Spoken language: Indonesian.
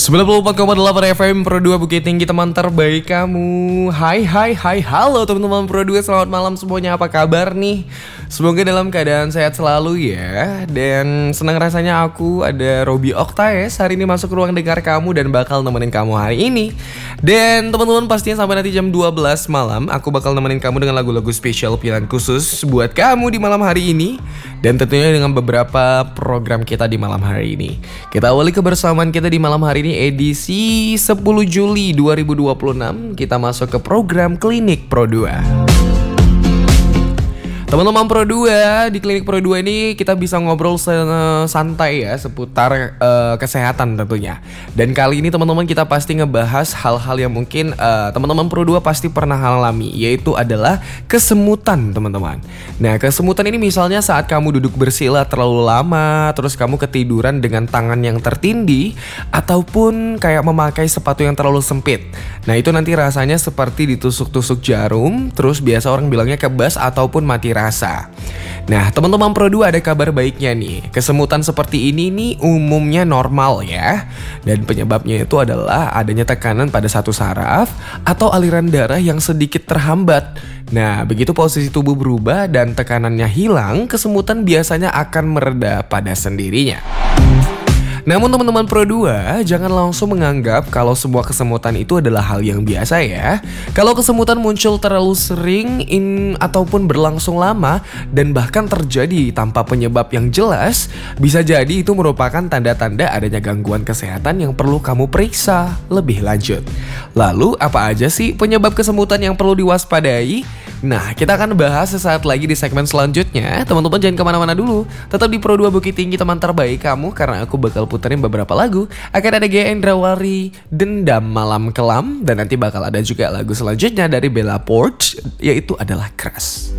94,8 FM Pro 2 Bukit Tinggi, teman terbaik kamu. Hai, halo teman-teman Pro 2, selamat malam semuanya, apa kabar nih? Semoga dalam keadaan sehat selalu ya. Dan senang rasanya aku ada Robby Oktaes hari ini masuk ruang dengar kamu dan bakal nemenin kamu hari ini. Dan teman-teman pastinya sampai nanti jam 12 malam aku bakal nemenin kamu dengan lagu-lagu spesial pilihan khusus buat kamu di malam hari ini. Dan tentunya dengan beberapa program kita di malam hari ini. Kita awali kebersamaan kita di malam hari ini edisi 10 Juli 2026. Kita masuk ke program Klinik Pro 2. Teman-teman Pro 2, di Klinik Pro 2 ini kita bisa ngobrol santai ya seputar kesehatan tentunya. Dan kali ini teman-teman kita pasti ngebahas hal-hal yang mungkin teman-teman Pro 2 pasti pernah alami, yaitu adalah kesemutan teman-teman. Nah, kesemutan ini misalnya saat kamu duduk bersila terlalu lama, terus kamu ketiduran dengan tangan yang tertindih, ataupun kayak memakai sepatu yang terlalu sempit. Nah, itu nanti rasanya seperti ditusuk-tusuk jarum, terus biasa orang bilangnya kebas ataupun mati rasa. Nah, teman-teman Pro 2 ada kabar baiknya nih. Kesemutan seperti ini nih umumnya normal ya. Dan penyebabnya itu adalah adanya tekanan pada satu saraf atau aliran darah yang sedikit terhambat. Nah, begitu posisi tubuh berubah dan tekanannya hilang, kesemutan biasanya akan mereda pada sendirinya. Namun teman-teman Pro 2, jangan langsung menganggap kalau semua kesemutan itu adalah hal yang biasa ya. Kalau kesemutan muncul terlalu sering ataupun berlangsung lama dan bahkan terjadi tanpa penyebab yang jelas, bisa jadi itu merupakan tanda-tanda adanya gangguan kesehatan yang perlu kamu periksa lebih lanjut. Lalu apa aja sih penyebab kesemutan yang perlu diwaspadai? Nah, kita akan bahas sesaat lagi di segmen selanjutnya. Teman-teman jangan kemana-mana dulu. Tetap di Pro 2 Bukit Tinggi, teman terbaik kamu, karena aku bakal puterin beberapa lagu. Akan ada Gaya Endrawari, Dendam Malam Kelam, dan nanti bakal ada juga lagu selanjutnya dari Bella Poarch, yaitu adalah Keras.